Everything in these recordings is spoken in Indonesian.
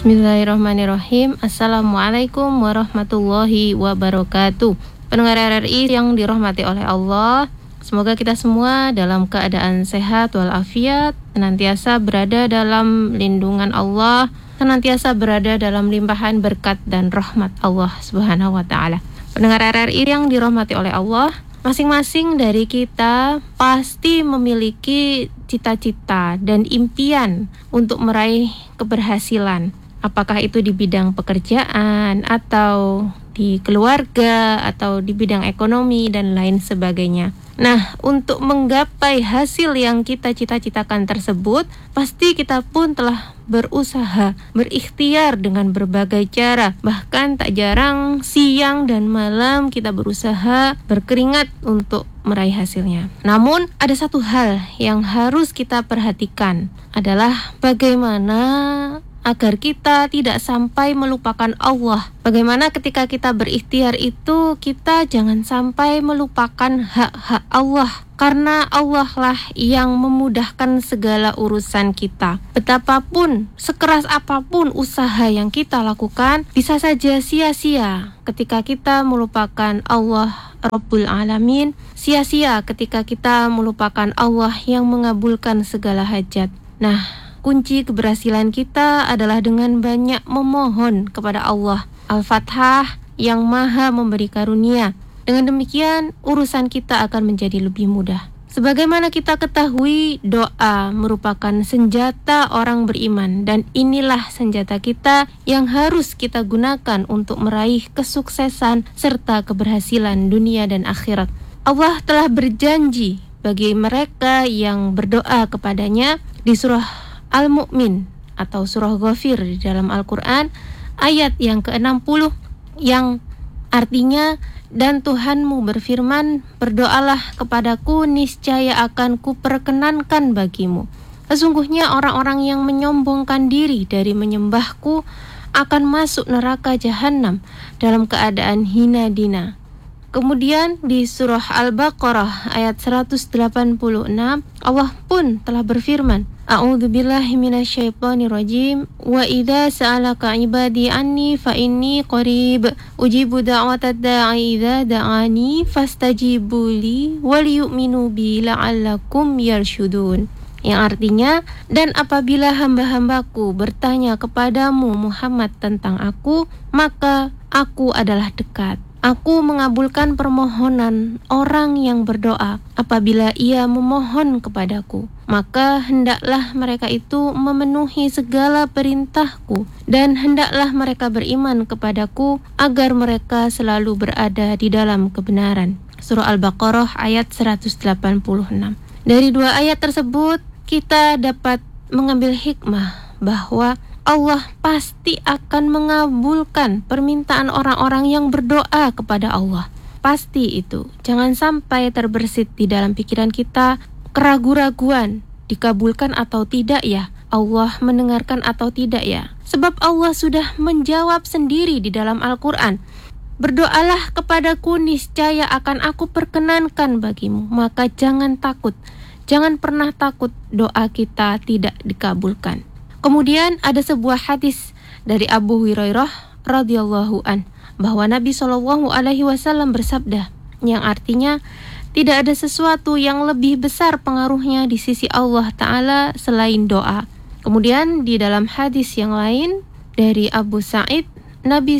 Bismillahirrahmanirrahim. Assalamualaikum warahmatullahi wabarakatuh. Pendengar RRI yang dirahmati oleh Allah, semoga kita semua dalam keadaan sehat walafiat, senantiasa berada dalam lindungan Allah, senantiasa berada dalam limpahan berkat dan rahmat Allah Subhanahu wa taala. Pendengar RRI yang dirahmati oleh Allah, masing-masing dari kita pasti memiliki cita-cita dan impian untuk meraih keberhasilan. Apakah itu di bidang pekerjaan atau di keluarga atau di bidang ekonomi dan lain sebagainya. Nah, untuk menggapai hasil yang kita cita-citakan tersebut, pasti kita pun telah berusaha, berikhtiar dengan berbagai cara. Bahkan tak jarang siang dan malam kita berusaha berkeringat untuk meraih hasilnya. Namun, ada satu hal yang harus kita perhatikan adalah bagaimana agar kita tidak sampai melupakan Allah. Bagaimana ketika kita berikhtiar itu, kita jangan sampai melupakan hak-hak Allah. Karena Allah lah yang memudahkan segala urusan kita. Betapapun, sekeras apapun usaha yang kita lakukan, bisa saja sia-sia ketika kita melupakan Allah Rabbul Alamin. Sia-sia ketika kita melupakan Allah yang mengabulkan segala hajat. Nah, kunci keberhasilan kita adalah dengan banyak memohon kepada Allah Al-Fatah yang maha memberi karunia. Dengan demikian, urusan kita akan menjadi lebih mudah. Sebagaimana kita ketahui, doa merupakan senjata orang beriman, dan inilah senjata kita yang harus kita gunakan untuk meraih kesuksesan serta keberhasilan dunia dan akhirat. Allah telah berjanji bagi mereka yang berdoa kepadanya di surah Al-Mu'min atau surah Ghafir di dalam Al-Quran ayat yang ke-60 yang artinya, dan Tuhanmu berfirman, berdoalah kepadaku, niscaya akan kuperkenankan bagimu. Sesungguhnya orang-orang yang menyombongkan diri dari menyembahku akan masuk neraka jahanam dalam keadaan hina dina. Kemudian di surah Al-Baqarah ayat 186 Allah pun telah berfirman, A'udzubillahi minasyaitonirrajim, wa idza sa'alaka 'ibadi anni fa inni qarib ujibu da'watad da'i idza da'ani fastajibuli waliyu'minu bi la'allakum yarshudun. Yang artinya, dan apabila hamba-hambaku bertanya kepadamu Muhammad tentang aku, maka aku adalah dekat. Aku mengabulkan permohonan orang yang berdoa apabila ia memohon kepadaku. Maka hendaklah mereka itu memenuhi segala perintahku, dan hendaklah mereka beriman kepadaku agar mereka selalu berada di dalam kebenaran. Surah Al-Baqarah ayat 186. Dari dua ayat tersebut kita dapat mengambil hikmah bahwa Allah pasti akan mengabulkan permintaan orang-orang yang berdoa kepada Allah. Pasti itu. Jangan sampai terbersit di dalam pikiran kita keraguan-raguan, dikabulkan atau tidak ya? Allah mendengarkan atau tidak ya? Sebab Allah sudah menjawab sendiri di dalam Al-Quran. Berdoalah kepadaku, niscaya akan aku perkenankan bagimu. Maka jangan takut. Jangan pernah takut doa kita tidak dikabulkan. Kemudian ada sebuah hadis dari Abu Hurairah radhiyallahu an bahwa Nabi SAW bersabda, yang artinya tidak ada sesuatu yang lebih besar pengaruhnya di sisi Allah Ta'ala selain doa. Kemudian di dalam hadis yang lain dari Abu Sa'id, Nabi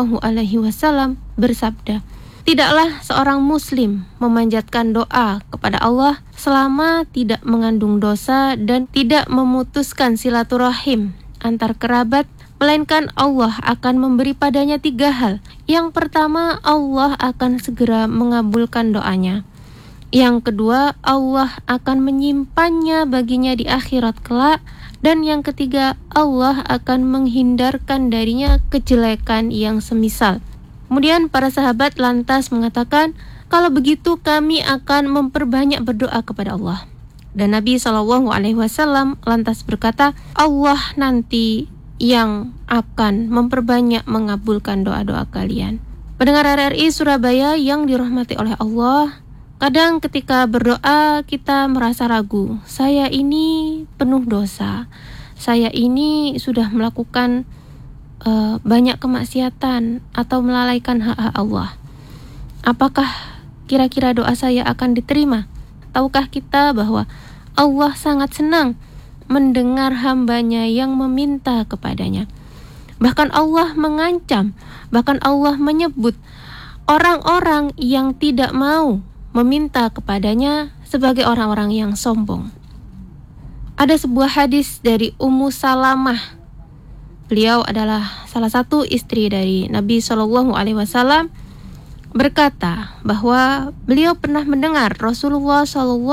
SAW bersabda, tidaklah seorang muslim memanjatkan doa kepada Allah selama tidak mengandung dosa dan tidak memutuskan silaturahim antar kerabat, melainkan Allah akan memberi padanya 3 hal. Yang pertama, Allah akan segera mengabulkan doanya. Yang kedua, Allah akan menyimpannya baginya di akhirat kelak. Dan yang ketiga, Allah akan menghindarkan darinya kejelekan yang semisal. Kemudian para sahabat lantas mengatakan, kalau begitu kami akan memperbanyak berdoa kepada Allah. Dan Nabi SAW lantas berkata, Allah nanti yang akan memperbanyak mengabulkan doa-doa kalian. Pendengar RRI Surabaya yang dirahmati oleh Allah, kadang ketika berdoa kita merasa ragu. Saya ini penuh dosa. Saya ini sudah melakukan banyak kemaksiatan atau melalaikan hak-hak Allah, apakah kira-kira doa saya akan diterima? Tahukah kita bahwa Allah sangat senang mendengar hambanya yang meminta kepadanya? Bahkan Allah mengancam, bahkan Allah menyebut orang-orang yang tidak mau meminta kepadanya sebagai orang-orang yang sombong. Ada sebuah hadis dari Ummu Salamah. Beliau adalah salah satu istri dari Nabi SAW, berkata bahwa beliau pernah mendengar Rasulullah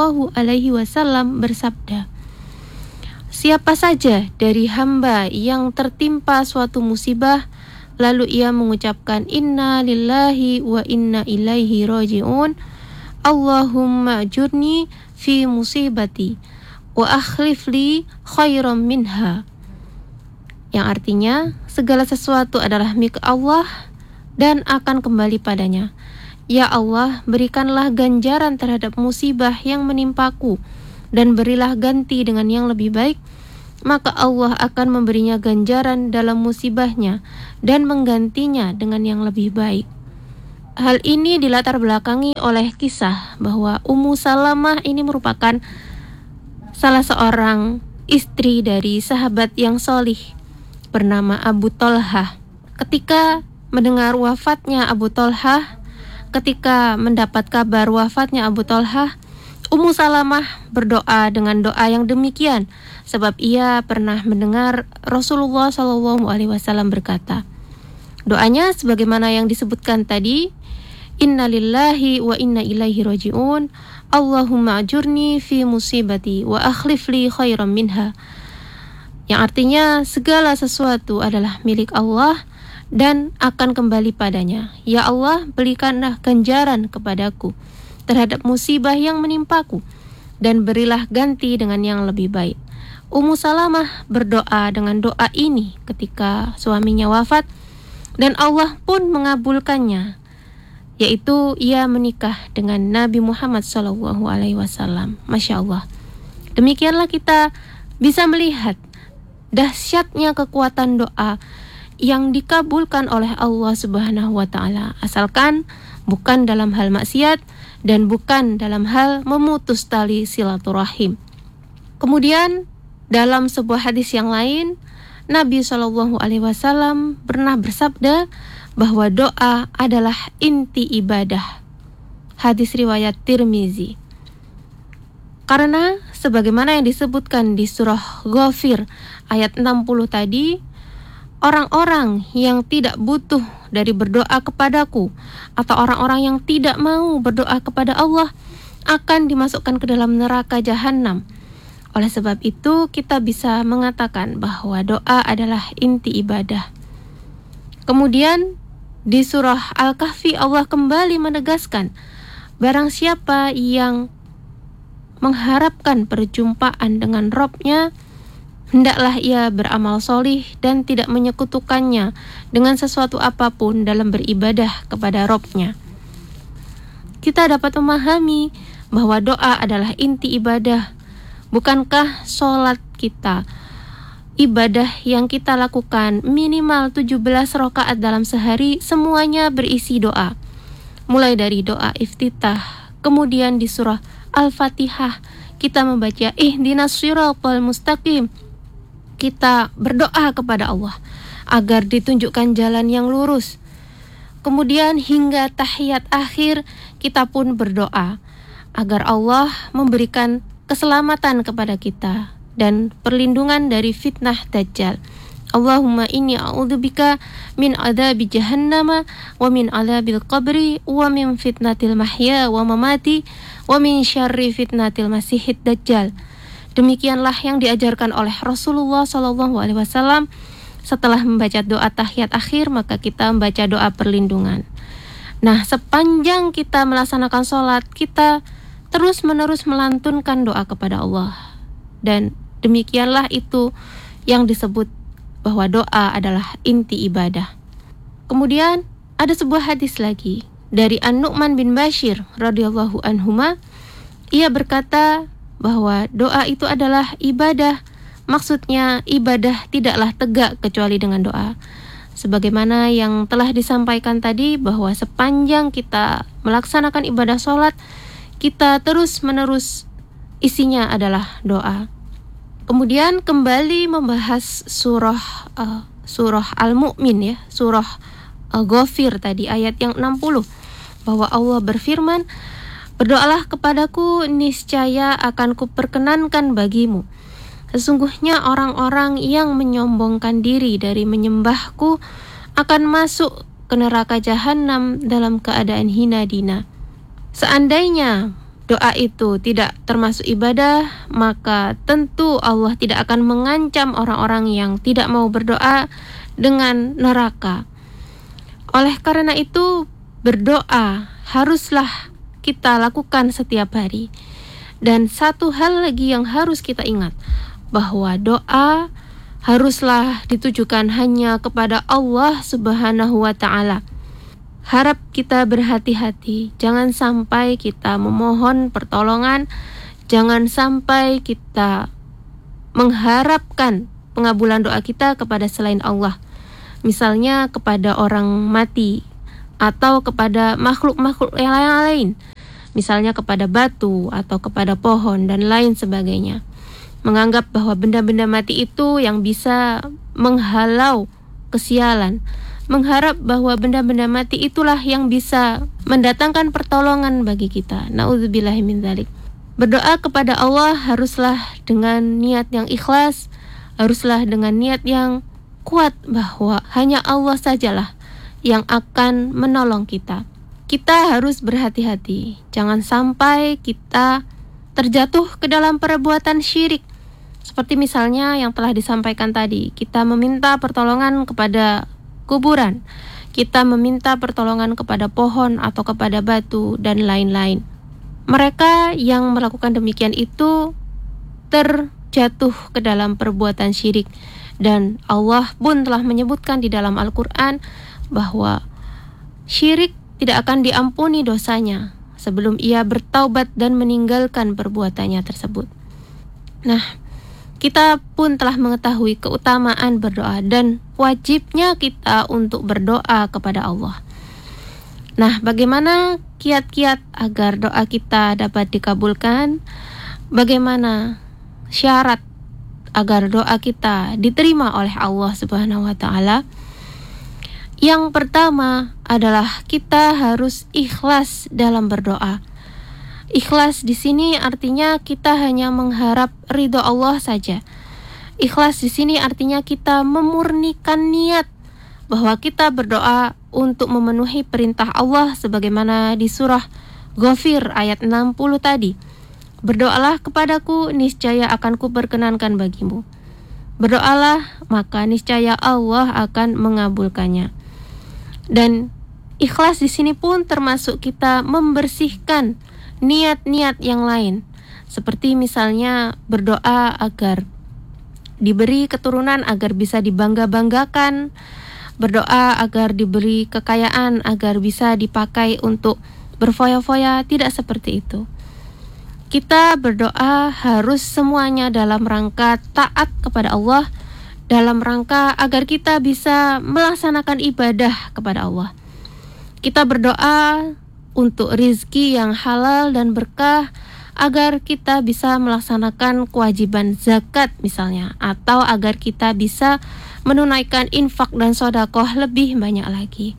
SAW bersabda, siapa saja dari hamba yang tertimpa suatu musibah, lalu ia mengucapkan inna lillahi wa inna ilaihi raji'un, Allahumma ajurni fi musibati wa akhlif li khairam minha, yang artinya segala sesuatu adalah milik Allah dan akan kembali padanya. Ya Allah, berikanlah ganjaran terhadap musibah yang menimpaku dan berilah ganti dengan yang lebih baik, maka Allah akan memberinya ganjaran dalam musibahnya dan menggantinya dengan yang lebih baik. Hal ini dilatar belakangi oleh kisah bahwa Ummu Salamah ini merupakan salah seorang istri dari sahabat yang sholih bernama Abu Thalhah. Ketika mendengar wafatnya Abu Thalhah, ketika mendapat kabar wafatnya Abu Thalhah, Ummu Salamah berdoa dengan doa yang demikian, sebab ia pernah mendengar Rasulullah SAW berkata. Doanya sebagaimana yang disebutkan tadi, inna lillahi wa inna ilaihi raji'un, Allahumma ajurni fi musibati wa akhlif li khairam minha, yang artinya segala sesuatu adalah milik Allah dan akan kembali padanya. Ya Allah, berikanlah ganjaran kepadaku terhadap musibah yang menimpaku dan berilah ganti dengan yang lebih baik. Ummu Salamah berdoa dengan doa ini ketika suaminya wafat dan Allah pun mengabulkannya, yaitu ia menikah dengan Nabi Muhammad SAW. Masya Allah. Demikianlah kita bisa melihat dahsyatnya kekuatan doa yang dikabulkan oleh Allah Subhanahu wa Ta'ala, asalkan bukan dalam hal maksiat dan bukan dalam hal memutus tali silaturahim. Kemudian dalam sebuah hadis yang lain, Nabi SAW pernah bersabda bahwa doa adalah inti ibadah. Hadis riwayat Tirmizi. Karena sebagaimana yang disebutkan di surah Ghafir ayat 60 tadi, orang-orang yang tidak butuh dari berdoa kepadaku atau orang-orang yang tidak mau berdoa kepada Allah akan dimasukkan ke dalam neraka jahanam. Oleh sebab itu kita bisa mengatakan bahwa doa adalah inti ibadah. Kemudian di surah Al-Kahfi Allah kembali menegaskan, barang siapa yang mengharapkan perjumpaan dengan Rabb-nya, hendaklah ia beramal solih dan tidak menyekutukannya dengan sesuatu apapun dalam beribadah kepada Rabb-nya. Kita dapat memahami bahwa doa adalah inti ibadah. Bukankah sholat kita, ibadah yang kita lakukan minimal 17 rakaat dalam sehari, semuanya berisi doa. Mulai dari doa iftitah, kemudian di surah Al-Fatihah kita membaca ihdinas shiratal mustaqim. Kita berdoa kepada Allah agar ditunjukkan jalan yang lurus. Kemudian hingga tahiyat akhir kita pun berdoa agar Allah memberikan keselamatan kepada kita dan perlindungan dari fitnah Dajjal. Allahumma inni a'udzubika min adzabi jahannama wa min adzabil qabri wa min fitnatil mahya wa mamati wa min syarri fitnatil masihid dajjal. Demikianlah yang diajarkan oleh Rasulullah SAW. Setelah membaca doa tahiyat akhir, maka kita membaca doa perlindungan. Nah, sepanjang kita melaksanakan sholat, kita terus-menerus melantunkan doa kepada Allah. Dan demikianlah itu yang disebut bahwa doa adalah inti ibadah. Kemudian ada sebuah hadis lagi dari An-Nu'man bin Bashir radhiyallahu anhuma. Ia berkata bahwa doa itu adalah ibadah. Maksudnya ibadah tidaklah tegak kecuali dengan doa. Sebagaimana yang telah disampaikan tadi, bahwa sepanjang kita melaksanakan ibadah sholat, kita terus-menerus isinya adalah doa. Kemudian kembali membahas surah Al-Mu'min ya, surah Ghafir tadi ayat yang 60, bahwa Allah berfirman, "Berdoalah kepadaku, niscaya akan kuperkenankan bagimu. Sesungguhnya orang-orang yang menyombongkan diri dari menyembahku akan masuk ke neraka jahanam dalam keadaan hina dina." Seandainya doa itu tidak termasuk ibadah, maka tentu Allah tidak akan mengancam orang-orang yang tidak mau berdoa dengan neraka. Oleh karena itu, berdoa haruslah kita lakukan setiap hari. Dan satu hal lagi yang harus kita ingat, bahwa doa haruslah ditujukan hanya kepada Allah Subhanahu wa ta'ala. Harap kita berhati-hati, jangan sampai kita memohon pertolongan, jangan sampai kita mengharapkan pengabulan doa kita kepada selain Allah. Misalnya kepada orang mati, atau kepada makhluk-makhluk yang lain, misalnya kepada batu atau kepada pohon dan lain sebagainya. Menganggap bahwa benda-benda mati itu yang bisa menghalau kesialan, mengharap bahwa benda-benda mati itulah yang bisa mendatangkan pertolongan bagi kita. Na'udzubillahi min dzalik. Berdoa kepada Allah haruslah dengan niat yang ikhlas, haruslah dengan niat yang kuat, bahwa hanya Allah sajalah yang akan menolong kita. Kita harus berhati-hati, jangan sampai kita terjatuh ke dalam perbuatan syirik. Seperti misalnya yang telah disampaikan tadi, kita meminta pertolongan kepada kuburan, kita meminta pertolongan kepada pohon atau kepada batu dan lain-lain. Mereka yang melakukan demikian itu terjatuh ke dalam perbuatan syirik. Dan Allah pun telah menyebutkan di dalam Al-Quran bahwa syirik tidak akan diampuni dosanya sebelum ia bertaubat dan meninggalkan perbuatannya tersebut. Nah, kita pun telah mengetahui keutamaan berdoa dan wajibnya kita untuk berdoa kepada Allah. Nah, bagaimana kiat-kiat agar doa kita dapat dikabulkan? Bagaimana syarat agar doa kita diterima oleh Allah Subhanahu wa ta'ala? Yang pertama adalah kita harus ikhlas dalam berdoa. Ikhlas di sini artinya kita hanya mengharap ridho Allah saja. Ikhlas di sini artinya kita memurnikan niat bahwa kita berdoa untuk memenuhi perintah Allah sebagaimana di surah Ghafir ayat 60 tadi. Berdoalah kepadaku, niscaya akan kuperkenankan bagimu. Berdoalah, maka niscaya Allah akan mengabulkannya. Dan ikhlas di sini pun termasuk kita membersihkan niat-niat yang lain. Seperti misalnya berdoa agar diberi keturunan, agar bisa dibangga-banggakan. Berdoa agar diberi kekayaan, agar bisa dipakai untuk berfoya-foya. Tidak seperti itu. Kita berdoa harus semuanya dalam rangka taat kepada Allah, dalam rangka agar kita bisa melaksanakan ibadah kepada Allah. Kita berdoa untuk rizki yang halal dan berkah, agar kita bisa melaksanakan kewajiban zakat misalnya, atau agar kita bisa menunaikan infak dan sedekah lebih banyak lagi.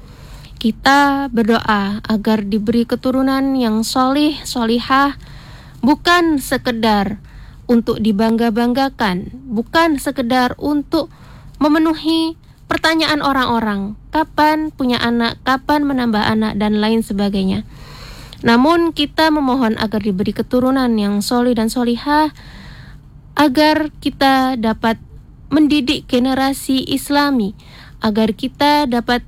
Kita berdoa agar diberi keturunan yang solih, solihah, bukan sekedar untuk dibangga-banggakan, bukan sekedar untuk memenuhi pertanyaan orang-orang, kapan punya anak, kapan menambah anak, dan lain sebagainya. Namun kita memohon agar diberi keturunan yang solih dan solihah, agar kita dapat mendidik generasi Islami, agar kita dapat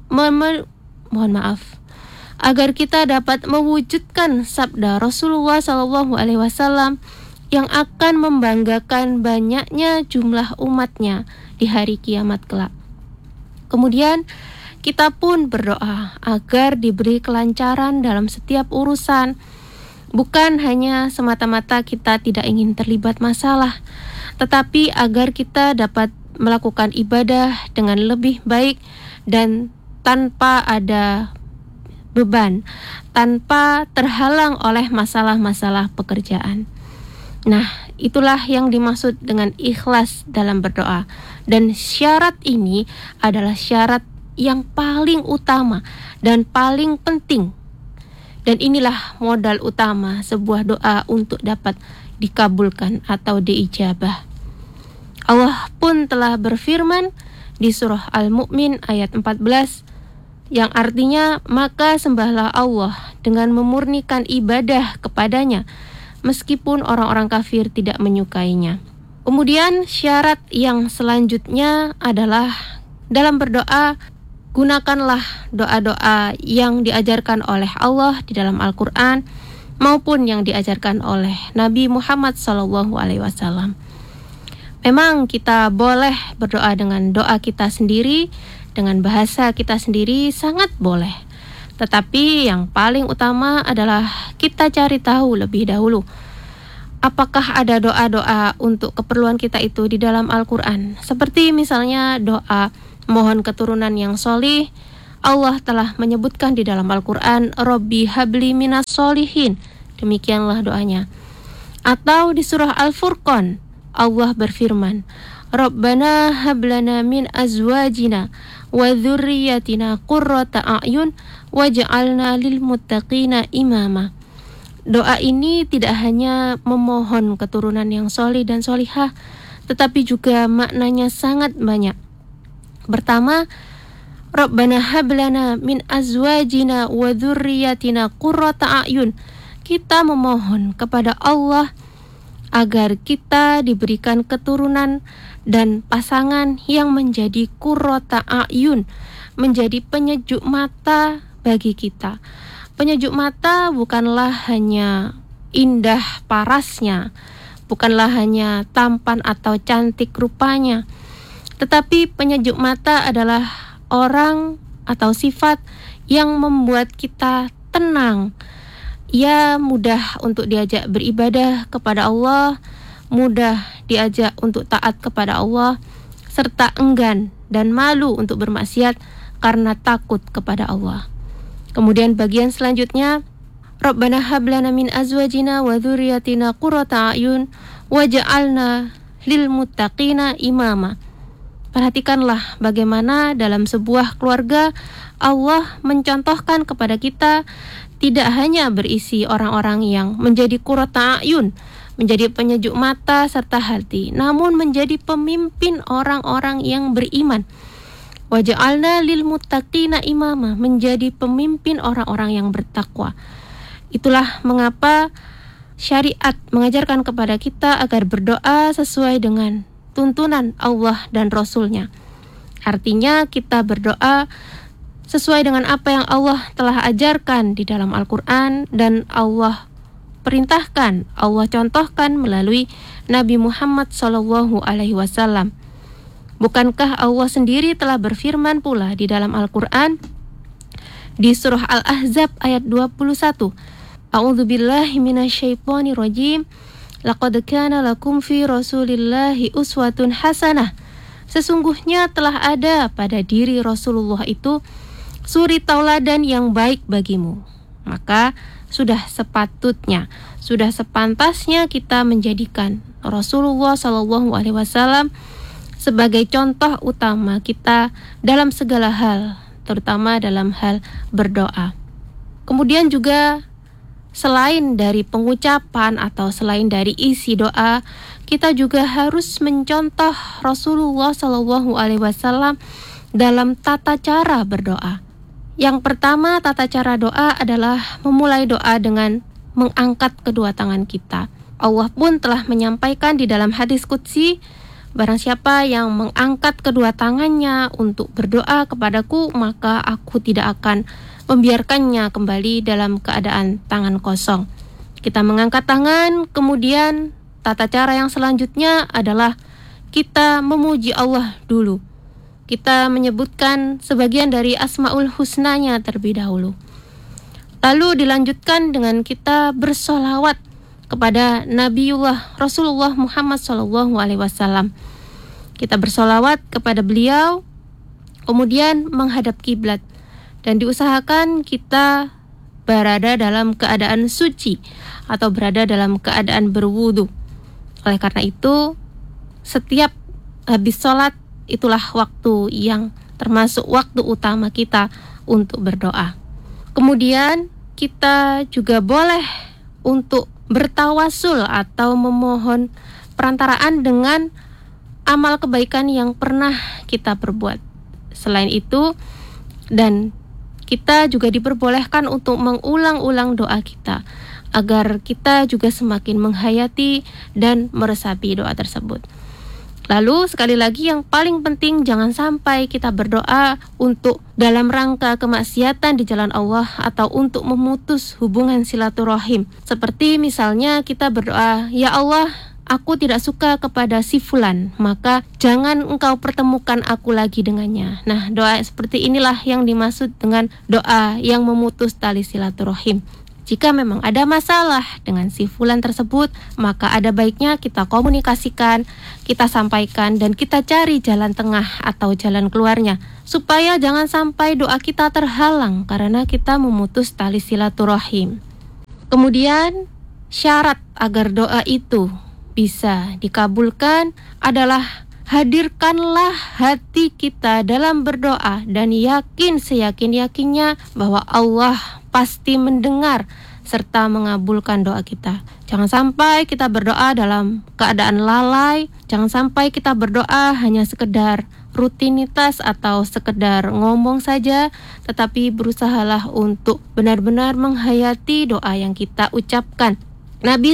agar kita dapat mewujudkan sabda Rasulullah SAW yang akan membanggakan banyaknya jumlah umatnya di hari kiamat kelak. Kemudian kita pun berdoa agar diberi kelancaran dalam setiap urusan. Bukan hanya semata-mata kita tidak ingin terlibat masalah, tetapi agar kita dapat melakukan ibadah dengan lebih baik dan tanpa ada beban, tanpa terhalang oleh masalah-masalah pekerjaan. Nah, itulah yang dimaksud dengan ikhlas dalam berdoa. Dan syarat ini adalah syarat yang paling utama dan paling penting. Dan inilah modal utama sebuah doa untuk dapat dikabulkan atau diijabah. Allah pun telah berfirman di surah Al-Mu'min ayat 14 yang artinya, maka sembahlah Allah dengan memurnikan ibadah kepadanya meskipun orang-orang kafir tidak menyukainya. Kemudian syarat yang selanjutnya adalah dalam berdoa, gunakanlah doa-doa yang diajarkan oleh Allah di dalam Al-Quran maupun yang diajarkan oleh Nabi Muhammad SAW. Memang kita boleh berdoa dengan doa kita sendiri, dengan bahasa kita sendiri, sangat boleh. Tetapi yang paling utama adalah kita cari tahu lebih dahulu, apakah ada doa-doa untuk keperluan kita itu di dalam Al-Quran. Seperti misalnya doa mohon keturunan yang sholih, Allah telah menyebutkan di dalam Al-Quran, Rabbi habli minas sholihin. Demikianlah doanya. Atau di surah Al-Furqan, Allah berfirman, Rabbana hablana min azwajina wa dzurriyyatina qurrata a'yun waj'alna lil muttaqina imama. Doa ini tidak hanya memohon keturunan yang solih dan solihah, tetapi juga maknanya sangat banyak. Pertama, Rabbana hablana min azwajina wa dzurriyyatina qurrata a'yun. Kita memohon kepada Allah agar kita diberikan keturunan dan pasangan yang menjadi qurrata a'yun, menjadi penyejuk mata bagi kita. Penyejuk mata bukanlah hanya indah parasnya, bukanlah hanya tampan atau cantik rupanya, tetapi penyejuk mata adalah orang atau sifat yang membuat kita tenang. Ia mudah untuk diajak beribadah kepada Allah, mudah diajak untuk taat kepada Allah, serta enggan dan malu untuk bermaksiat karena takut kepada Allah. Kemudian bagian selanjutnya, Rabbana hablana min azwajina wa dzurriyyatina qurrata a'yun waj'alna lil muttaqina imama. Perhatikanlah bagaimana dalam sebuah keluarga Allah mencontohkan kepada kita tidak hanya berisi orang-orang yang menjadi qurrata a'yun, menjadi penyejuk mata serta hati, namun menjadi pemimpin orang-orang yang beriman. Waja'alna lil muttaqina imama, menjadi pemimpin orang-orang yang bertakwa. Itulah mengapa syariat mengajarkan kepada kita agar berdoa sesuai dengan tuntunan Allah dan Rasul-Nya. Artinya kita berdoa sesuai dengan apa yang Allah telah ajarkan di dalam Al-Quran dan Allah perintahkan, Allah contohkan melalui Nabi Muhammad SAW. Bukankah Allah sendiri telah berfirman pula di dalam Al-Quran di surah Al-Ahzab ayat 21, A'udzubillahi minasyaitonirrajim, laqad kana lakum fi rasulillahi uswatun hasanah. Sesungguhnya telah ada pada diri Rasulullah itu suri tauladan yang baik bagimu. Maka sudah sepatutnya, sudah sepantasnya kita menjadikan Rasulullah SAW sebagai contoh utama kita dalam segala hal, terutama dalam hal berdoa. Kemudian juga selain dari pengucapan atau selain dari isi doa, kita juga harus mencontoh Rasulullah SAW dalam tata cara berdoa. Yang pertama, tata cara doa adalah memulai doa dengan mengangkat kedua tangan kita. Allah pun telah menyampaikan di dalam hadis qudsi, barang siapa yang mengangkat kedua tangannya untuk berdoa kepadaku, maka aku tidak akan membiarkannya kembali dalam keadaan tangan kosong. Kita mengangkat tangan, kemudian tata cara yang selanjutnya adalah kita memuji Allah dulu. Kita menyebutkan sebagian dari Asmaul Husnanya terlebih dahulu. Lalu dilanjutkan dengan kita bersolawat kepada Nabiullah Rasulullah Muhammad SAW. Kita bersolawat kepada beliau, kemudian menghadap kiblat, dan diusahakan kita berada dalam keadaan suci atau berada dalam keadaan berwudu. Oleh karena itu, setiap habis sholat itulah waktu yang termasuk waktu utama kita untuk berdoa. Kemudian kita juga boleh untuk bertawasul atau memohon perantaraan dengan amal kebaikan yang pernah kita perbuat. Selain itu, dan kita juga diperbolehkan untuk mengulang-ulang doa kita agar kita juga semakin menghayati dan meresapi doa tersebut. Lalu sekali lagi yang paling penting, jangan sampai kita berdoa untuk dalam rangka kemaksiatan di jalan Allah atau untuk memutus hubungan silaturahim. Seperti misalnya kita berdoa, "Ya Allah, aku tidak suka kepada si fulan, maka jangan engkau pertemukan aku lagi dengannya." Nah, doa seperti inilah yang dimaksud dengan doa yang memutus tali silaturahim. Jika memang ada masalah dengan si fulan tersebut, maka ada baiknya kita komunikasikan, kita sampaikan, dan kita cari jalan tengah atau jalan keluarnya, supaya jangan sampai doa kita terhalang karena kita memutus tali silaturahim. Kemudian, syarat agar doa itu bisa dikabulkan adalah hadirkanlah hati kita dalam berdoa dan yakin seyakin-yakinnya bahwa Allah pasti mendengar serta mengabulkan doa kita. Jangan sampai kita berdoa dalam keadaan lalai, jangan sampai kita berdoa hanya sekedar rutinitas atau sekedar ngomong saja, tetapi berusahalah untuk benar-benar menghayati doa yang kita ucapkan. Nabi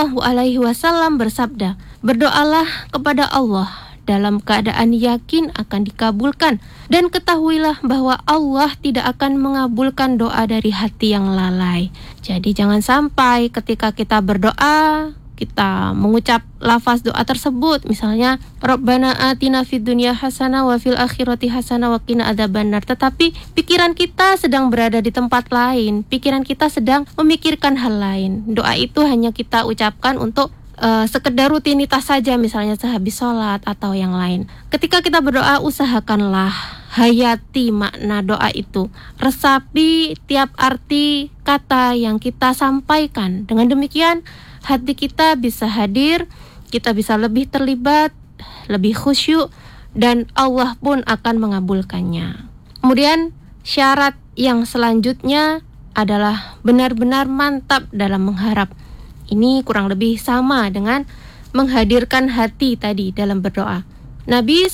SAW bersabda, "Berdoalah kepada Allah dalam keadaan yakin akan dikabulkan, dan ketahuilah bahwa Allah tidak akan mengabulkan doa dari hati yang lalai." Jadi jangan sampai ketika kita berdoa, kita mengucap lafaz doa tersebut, misalnya Rabbana atina fid dunya hasanah wa fil akhirati hasanah wa qina adzabannar, tetapi pikiran kita sedang berada di tempat lain, pikiran kita sedang memikirkan hal lain. Doa itu hanya kita ucapkan untuk sekedar rutinitas saja, misalnya sehabis sholat atau yang lain. Ketika kita berdoa, usahakanlah hayati makna doa itu, resapi tiap arti kata yang kita sampaikan. Dengan demikian hati kita bisa hadir, kita bisa lebih terlibat, lebih khusyuk, dan Allah pun akan mengabulkannya. Kemudian syarat yang selanjutnya adalah benar-benar mantap dalam mengharap. Ini kurang lebih sama dengan menghadirkan hati tadi dalam berdoa. Nabi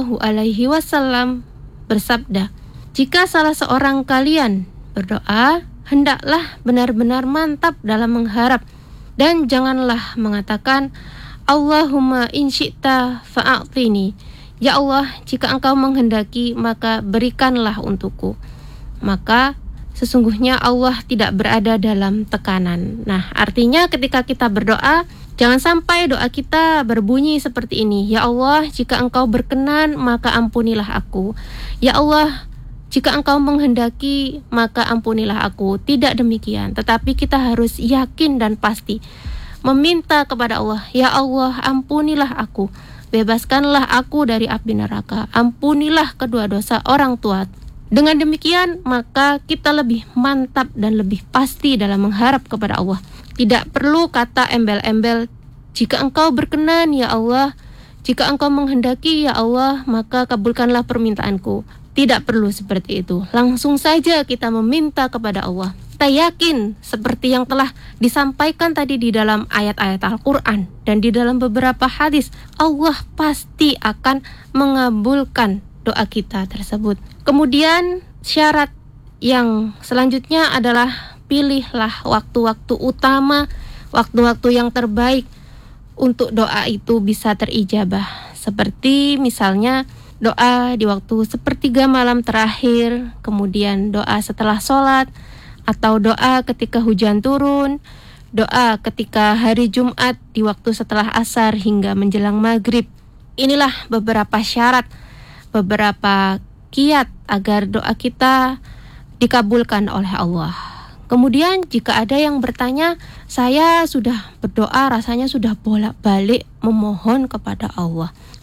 SAW bersabda, "Jika salah seorang kalian berdoa, hendaklah benar-benar mantap dalam mengharap, dan janganlah mengatakan, Allahumma in syi'ta fa'atini. Ya Allah, jika engkau menghendaki, maka berikanlah untukku." Maka sesungguhnya Allah tidak berada dalam tekanan. Nah, artinya ketika kita berdoa, jangan sampai doa kita berbunyi seperti ini, "Ya Allah, jika engkau berkenan, maka ampunilah aku. Ya Allah, jika engkau menghendaki, maka ampunilah aku." Tidak demikian, tetapi kita harus yakin dan pasti meminta kepada Allah, "Ya Allah, ampunilah aku. Bebaskanlah aku dari api neraka. Ampunilah kedua dosa orang tua." Dengan demikian, maka kita lebih mantap dan lebih pasti dalam mengharap kepada Allah. Tidak perlu kata embel-embel, "Jika engkau berkenan, ya Allah. Jika engkau menghendaki, ya Allah, maka kabulkanlah permintaanku." Tidak perlu seperti itu. Langsung saja kita meminta kepada Allah. Kita yakin seperti yang telah disampaikan tadi di dalam ayat-ayat Al-Quran dan di dalam beberapa hadis, Allah pasti akan mengabulkan doa kita tersebut. Kemudian syarat yang selanjutnya adalah pilihlah waktu-waktu utama, waktu-waktu yang terbaik untuk doa itu bisa terijabah. Seperti misalnya doa di waktu sepertiga malam terakhir, kemudian doa setelah sholat, atau doa ketika hujan turun, doa ketika hari Jumat di waktu setelah asar hingga menjelang maghrib. Inilah beberapa syarat, beberapa kiat agar doa kita dikabulkan oleh Allah. Kemudian jika ada yang bertanya, "Saya sudah berdoa, rasanya sudah bolak-balik memohon kepada Allah.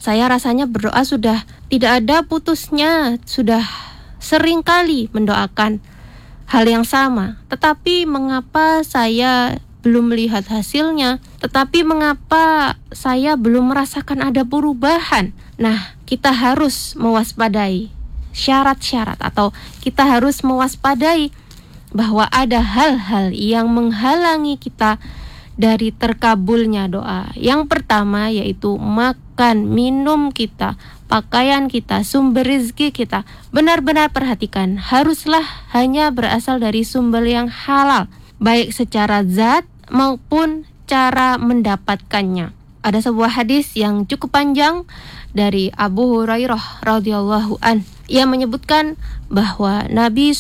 Saya rasanya berdoa sudah tidak ada putusnya, sudah sering kali mendoakan hal yang sama. Tetapi mengapa saya belum melihat hasilnya? Tetapi mengapa saya belum merasakan ada perubahan? Nah, kita harus mewaspadai syarat-syarat, atau kita harus mewaspadai bahwa ada hal-hal yang menghalangi kita dari terkabulnya doa. Yang pertama yaitu makan, minum kita, pakaian kita, sumber rezeki kita. Benar-benar perhatikan, haruslah hanya berasal dari sumber yang halal, baik secara zat maupun cara mendapatkannya. Ada sebuah hadis yang cukup panjang dari Abu Hurairah radhiyallahu an. Ia menyebutkan bahwa Nabi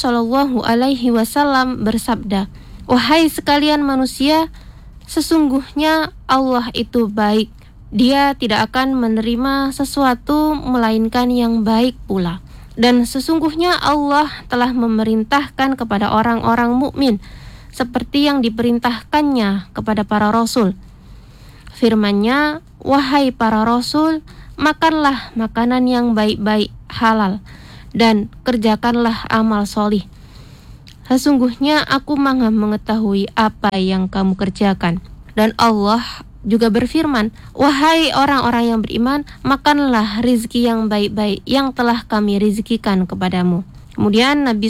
SAW bersabda, "Wahai sekalian manusia, sesungguhnya Allah itu baik. Dia tidak akan menerima sesuatu melainkan yang baik pula. Dan sesungguhnya Allah telah memerintahkan kepada orang-orang mukmin seperti yang diperintahkannya kepada para rasul. Firman-Nya, wahai para rasul, makanlah makanan yang baik-baik halal dan kerjakanlah amal solih. Sesungguhnya aku maha mengetahui apa yang kamu kerjakan." Dan Allah juga berfirman, "Wahai orang-orang yang beriman, makanlah rizki yang baik-baik yang telah kami rizkikan kepadamu." Kemudian Nabi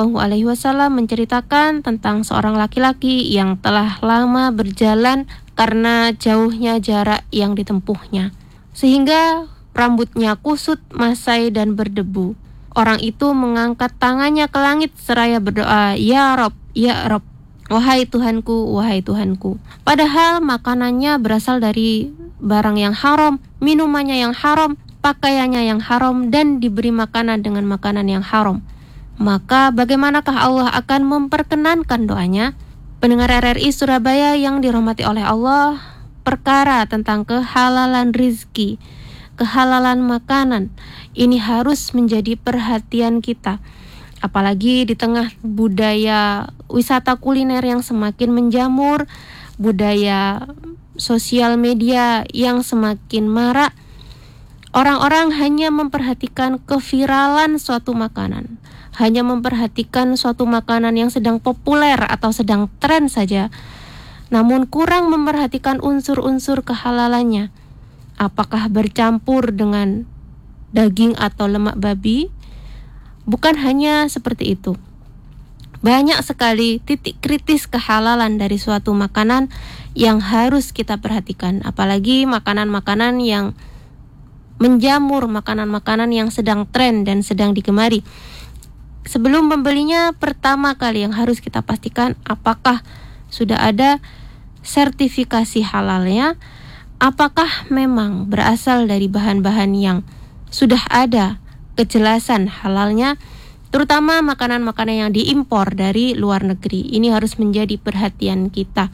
SAW menceritakan tentang seorang laki-laki yang telah lama berjalan karena jauhnya jarak yang ditempuhnya, sehingga rambutnya kusut, masai dan berdebu. Orang itu mengangkat tangannya ke langit seraya berdoa, "Ya Rob, ya Rob, wahai Tuhanku, wahai Tuhanku." Padahal makanannya berasal dari barang yang haram, minumannya yang haram, pakaiannya yang haram, dan diberi makanan dengan makanan yang haram. Maka bagaimanakah Allah akan memperkenankan doanya? Pendengar RRI Surabaya yang dirahmati oleh Allah, perkara tentang kehalalan rizki, kehalalan makanan, ini harus menjadi perhatian kita. Apalagi di tengah budaya wisata kuliner yang semakin menjamur, budaya sosial media yang semakin marak, orang-orang hanya memperhatikan keviralan suatu makanan, hanya memperhatikan suatu makanan yang sedang populer atau sedang tren saja, namun kurang memperhatikan unsur-unsur kehalalannya. Apakah bercampur dengan daging atau lemak babi? Bukan hanya seperti itu. Banyak sekali titik kritis kehalalan dari suatu makanan yang harus kita perhatikan. Apalagi makanan-makanan yang menjamur, makanan-makanan yang sedang tren dan sedang digemari. Sebelum membelinya, pertama kali yang harus kita pastikan apakah sudah ada sertifikasi halalnya, apakah memang berasal dari bahan-bahan yang sudah ada kejelasan halalnya, terutama makanan-makanan yang diimpor dari luar negeri. Ini harus menjadi perhatian kita.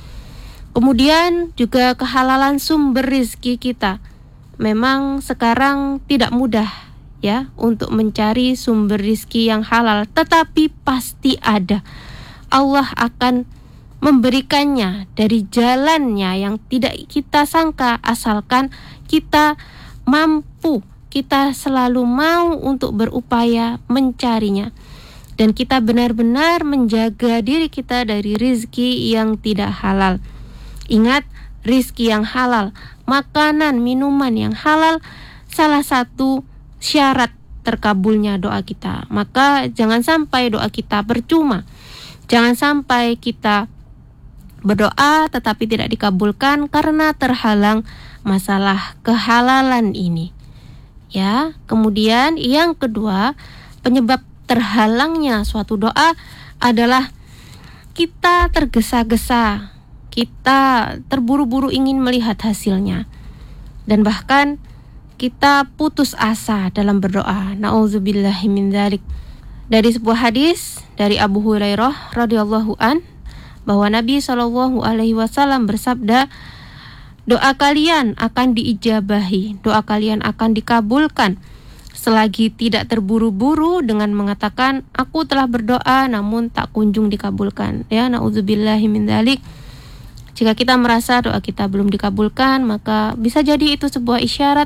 Kemudian juga kehalalan sumber rizki kita. Memang sekarang tidak mudah ya untuk mencari sumber rizki yang halal, tetapi pasti ada. Allah akan memberikannya dari jalannya yang tidak kita sangka, asalkan kita mampu, kita selalu mau untuk berupaya mencarinya, dan kita benar-benar menjaga diri kita dari rizki yang tidak halal. Ingat, rizki yang halal, makanan, minuman yang halal, salah satu syarat terkabulnya doa kita. Maka jangan sampai doa kita percuma. Jangan sampai kita berdoa tetapi tidak dikabulkan karena terhalang masalah kehalalan ini. Ya, kemudian yang kedua, penyebab terhalangnya suatu doa adalah kita tergesa-gesa, kita terburu-buru ingin melihat hasilnya, dan bahkan kita putus asa dalam berdoa. Nauzubillahi min dzalik. Dari sebuah hadis dari Abu Hurairah radhiyallahu an, bahwa Nabi SAW bersabda, doa kalian akan diijabahi, doa kalian akan dikabulkan selagi tidak terburu-buru dengan mengatakan aku telah berdoa namun tak kunjung dikabulkan. Ya, nauzubillahi min dzalik. Jika kita merasa doa kita belum dikabulkan, maka bisa jadi itu sebuah isyarat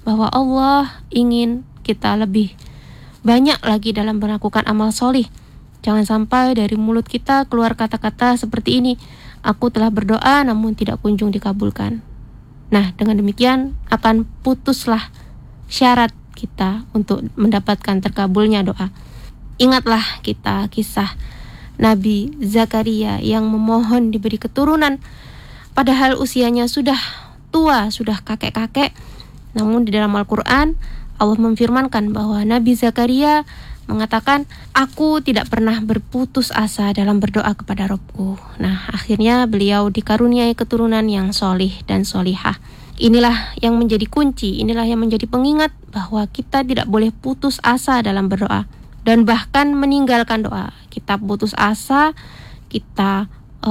bahwa Allah ingin kita lebih banyak lagi dalam melakukan amal solih. Jangan sampai dari mulut kita keluar kata-kata seperti ini, aku telah berdoa namun tidak kunjung dikabulkan. Nah, dengan demikian akan putuslah syarat kita untuk mendapatkan terkabulnya doa. Ingatlah kita kisah Nabi Zakaria yang memohon diberi keturunan, padahal usianya sudah tua, sudah kakek-kakek. Namun di dalam Al-Quran Allah memfirmankan bahwa Nabi Zakaria mengatakan, aku tidak pernah berputus asa dalam berdoa kepada Robku. Nah, akhirnya beliau dikaruniai keturunan yang solih dan solihah. Inilah yang menjadi kunci, inilah yang menjadi pengingat bahwa kita tidak boleh putus asa dalam berdoa dan bahkan meninggalkan doa. Kita putus asa, kita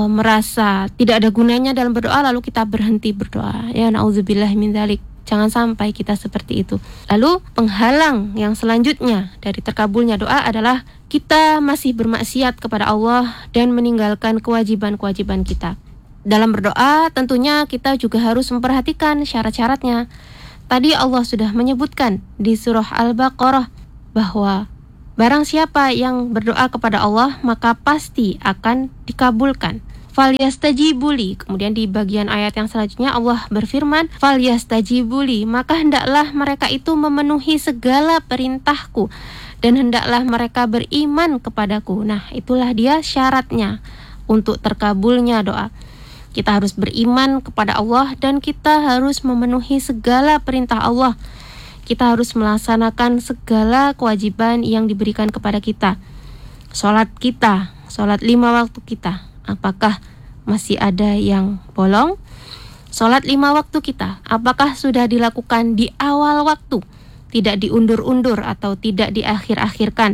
merasa tidak ada gunanya dalam berdoa, lalu kita berhenti berdoa. Ya, na'udzubillah min dzalik. Jangan sampai kita seperti itu. Lalu penghalang yang selanjutnya dari terkabulnya doa adalah kita masih bermaksiat kepada Allah dan meninggalkan kewajiban-kewajiban kita. Dalam berdoa tentunya kita juga harus memperhatikan syarat-syaratnya. Tadi Allah sudah menyebutkan di surah Al-Baqarah bahwa barang siapa yang berdoa kepada Allah maka pasti akan dikabulkan. Falyastajibuli. Kemudian di bagian ayat yang selanjutnya Allah berfirman, falyastajibuli, maka hendaklah mereka itu memenuhi segala perintahku dan hendaklah mereka beriman kepadaku. Nah, itulah dia syaratnya untuk terkabulnya doa. Kita harus beriman kepada Allah dan kita harus memenuhi segala perintah Allah. Kita harus melaksanakan segala kewajiban yang diberikan kepada kita. Sholat kita, sholat 5 waktu kita, apakah masih ada yang bolong? Sholat 5 waktu kita, apakah sudah dilakukan di awal waktu, tidak diundur-undur atau tidak diakhir-akhirkan?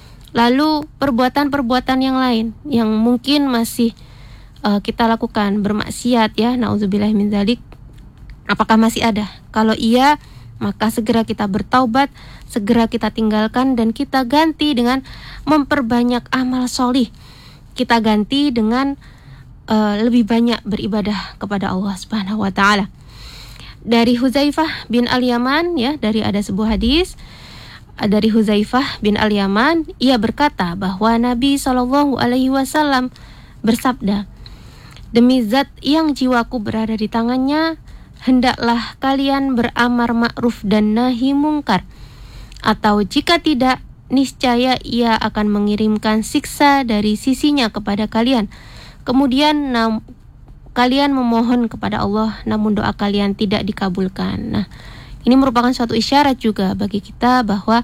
Lalu perbuatan-perbuatan yang lain yang mungkin masih kita lakukan, bermaksiat ya, na'udzubillah min dzalik, apakah masih ada? Kalau iya, maka segera kita bertaubat, segera kita tinggalkan dan kita ganti dengan memperbanyak amal solih. Kita ganti dengan lebih banyak beribadah kepada Allah Subhanahu wa taala. Dari Huzaifah bin Al-Yaman ya, dari ada sebuah hadis dari Huzaifah bin Al-Yaman, ia berkata bahwa Nabi sallallahu alaihi wasallam bersabda, demi zat yang jiwaku berada di tangannya, hendaklah kalian beramar ma'ruf dan nahi mungkar, atau jika tidak, niscaya ia akan mengirimkan siksa dari sisinya kepada kalian. Kemudian kalian memohon kepada Allah, namun doa kalian tidak dikabulkan. Nah, ini merupakan suatu isyarat juga bagi kita bahwa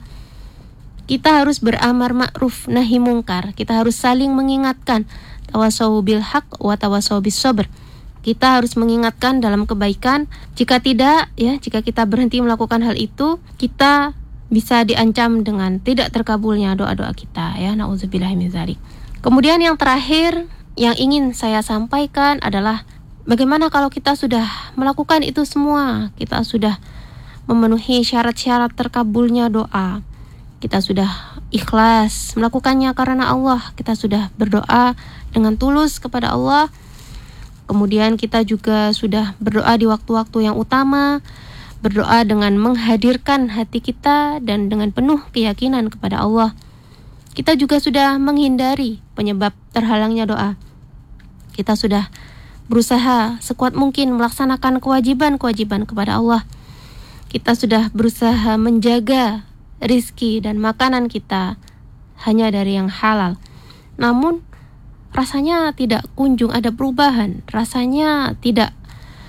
kita harus beramar ma'ruf nahi mungkar. Kita harus saling mengingatkan, tawassaw bil haq wa tawassaw bis sabr. Kita harus mengingatkan dalam kebaikan. Jika tidak, ya, jika kita berhenti melakukan hal itu, kita bisa diancam dengan tidak terkabulnya doa-doa kita, ya, na'udzubillah min dzalik. Kemudian yang terakhir yang ingin saya sampaikan adalah bagaimana kalau kita sudah melakukan itu semua, kita sudah memenuhi syarat-syarat terkabulnya doa, kita sudah ikhlas melakukannya karena Allah, kita sudah berdoa dengan tulus kepada Allah. Kemudian kita juga sudah berdoa di waktu-waktu yang utama, berdoa dengan menghadirkan hati kita dan dengan penuh keyakinan kepada Allah. Kita juga sudah menghindari penyebab terhalangnya doa. Kita sudah berusaha sekuat mungkin melaksanakan kewajiban-kewajiban kepada Allah. Kita sudah berusaha menjaga rizki dan makanan kita hanya dari yang halal. Namun rasanya tidak kunjung ada perubahan, rasanya tidak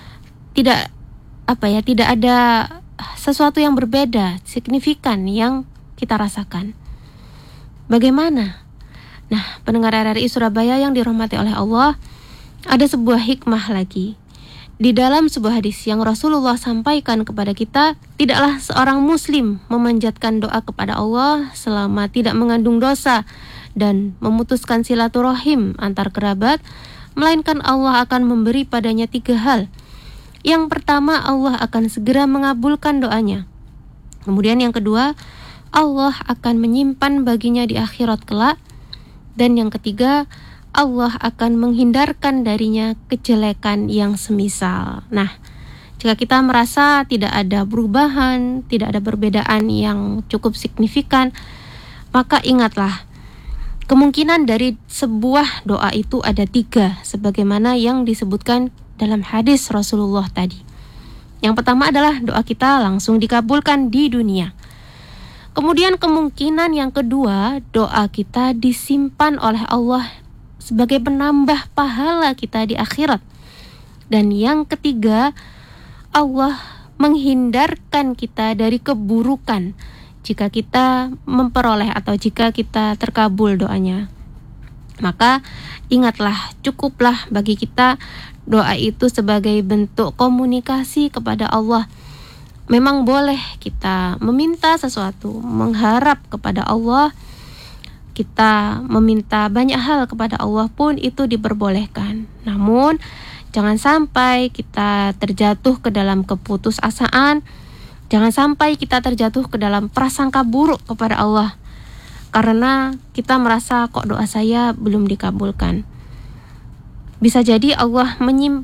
ada sesuatu yang berbeda, signifikan yang kita rasakan. Bagaimana? Nah, pendengar RRI Surabaya yang dirahmati oleh Allah, ada sebuah hikmah lagi. Di dalam sebuah hadis yang Rasulullah sampaikan kepada kita, tidaklah seorang muslim memanjatkan doa kepada Allah selama tidak mengandung dosa dan memutuskan silaturahim antar kerabat, melainkan Allah akan memberi padanya 3 hal. Yang pertama, Allah akan segera mengabulkan doanya. Kemudian yang kedua, Allah akan menyimpan baginya di akhirat kelak. Dan yang ketiga, Allah akan menghindarkan darinya kejelekan yang semisal. Nah, Jika kita merasa tidak ada perubahan, tidak ada perbedaan yang cukup signifikan, maka ingatlah, kemungkinan dari sebuah doa itu ada 3, sebagaimana yang disebutkan dalam hadis Rasulullah tadi. Yang pertama adalah doa kita langsung dikabulkan di dunia. Kemudian kemungkinan yang kedua, doa kita disimpan oleh Allah sebagai penambah pahala kita di akhirat. Dan yang ketiga, Allah menghindarkan kita dari keburukan jika kita memperoleh atau jika kita terkabul doanya. Maka ingatlah, cukuplah bagi kita doa itu sebagai bentuk komunikasi kepada Allah. Memang boleh kita meminta sesuatu, mengharap kepada Allah, kita meminta banyak hal kepada Allah pun itu diperbolehkan. Namun jangan sampai kita terjatuh ke dalam keputusasaan, jangan sampai kita terjatuh ke dalam prasangka buruk kepada Allah, karena kita merasa kok doa saya belum dikabulkan. Bisa jadi Allah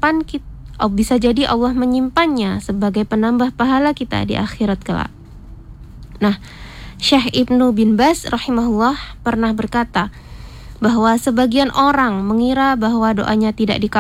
menyimpannya sebagai penambah pahala kita di akhirat kelak. Nah, Syekh Ibnu bin Baz rahimahullah pernah berkata bahwa sebagian orang mengira bahwa doanya tidak dikabulkan